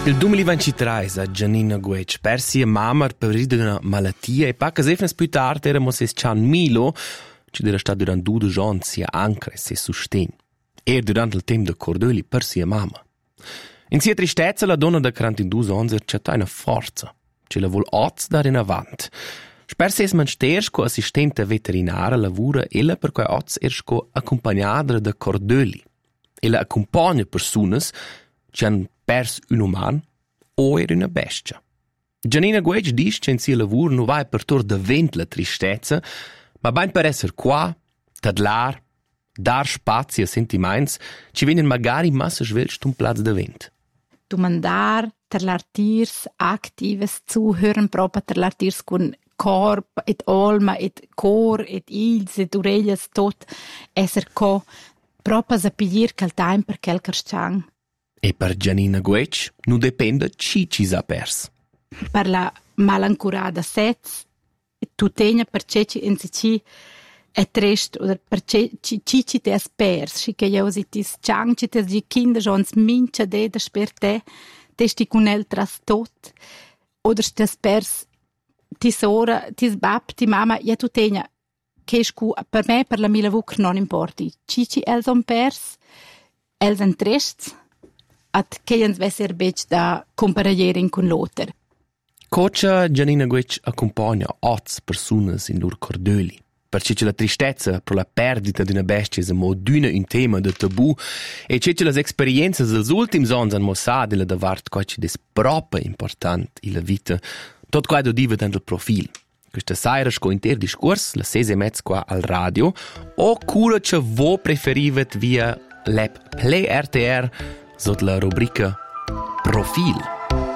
Il 2023 a Giannina Guetsch persi a mamma per una malattia e poche settimane più tardi erano ses Cian Milo, ci era stato durante 2 anni sia anche se sostegno. E durante il tempo de Cordoli persi a mamma. In sia tristezza la donna da 42 anni cerca una forza, ce la vuol oz dar in avanti. Sperse es man stersco assistente veterinara lavora ella per quei oz ersco accompagnadra da Cordoli. Ella accompagna personas che han pers un uman o era una bestia. Giannina Guetsch dice che in sia lavoro non va per tor da vent la tristezza, ma ben per essere qua, tadlar, dar spazio a sentiments, ci vengono magari massa svelst un plaz da vent. Domandar, tadlar tiers, aktives zuhören, proprio tadlar tiers con corp, et alma, et cor, et ils, et orellas, tot, esser co, proprio sapir che il time per quel carciang. E per Giannina Guetsch non dipende ci sa pers. Per la malancurada sez, tu tegna per ceci in ci è trist, oder per ci te spers, ci che io si tis chang, ci te di kinder jons mincha de sper te sti con el tras tot, oder te spers tis ora, tis bab, ti mamma, ja tu tegna, che scu, per me, per la mila vuc non importi, ci els on pers, els en trist, at che jens vesser bec da comparaieren con l'oter. Cocia Giannina Guetsch accompagna 8 personas in lor Cordoli. Perché la tristezza per la perdita di una bestia è moduna un tema de tabù e che le esperienze dels ultims anni hanno mostrato la davart qualche des proprio importante in la vita. Tot qua do diva dentro il profil. Questa sera sco inter discurs, la 6:30 qua al radio, o cura che vo preferivet via l'app Play RTR sotto la rubrica Profil.